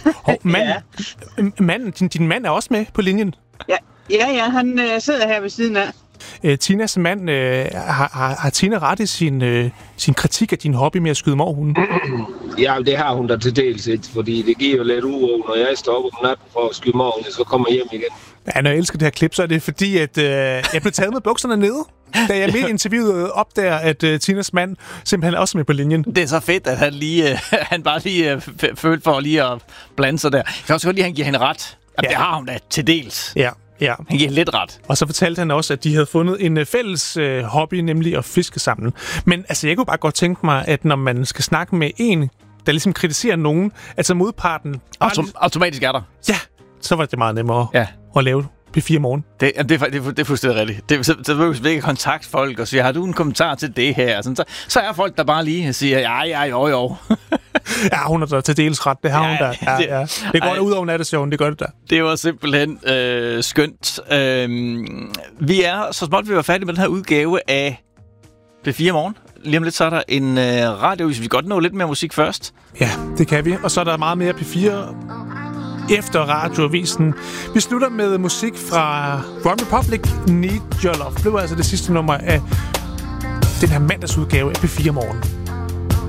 Din mand er også med på linjen? Ja, han sidder her ved siden af. Tinas mand, har Tina ret i sin kritik af din hobby med at skyde mårhunde? Ja, det har hun da til dels et, fordi det giver jo lidt uro, når jeg står op om natten for at skyde mårhunde, så kommer jeg hjem igen. Ja, når jeg elsker det her klip, så er det fordi, at jeg blev taget med bukserne nede, da jeg midt i interviewet opdager, at Tinas mand simpelthen er også med på linjen. Det er så fedt, at han bare lige følte for lige at blande sig der. Jeg kan også godt lide, at han giver hende ret. Ja. Det har hun da til dels. Ja. Han giver lidt ret. Og så fortalte han også, at de havde fundet en fælles hobby, nemlig at fiske sammen. Men altså, jeg kunne bare godt tænke mig, at når man skal snakke med en, der ligesom kritiserer nogen, altså modparten... Automatisk er der. Ja, så var det meget nemmere at lave P4 Morgen. Det er fuldstændig rigtigt. Så behøver vi ikke kontakte folk og sige, har du en kommentar til det her? Sådan, så er folk, der bare lige siger, jo. Ja, hun har da til dels ret. Det har hun da. Ja. Det går da ud over natteshowen, det gør det da. Det var simpelthen skønt. Vi er så småt, vi var færdige med den her udgave af P4 Morgen. Lige om lidt, så er der en radiovis. Vi kan godt nå lidt mere musik først. Ja, det kan vi. Og så er der meget mere P4 efter radioavisen. Vi slutter med musik fra One Republic, Need Your Love. Det var altså det sidste nummer af den her mandagsudgave af P4 Morgen.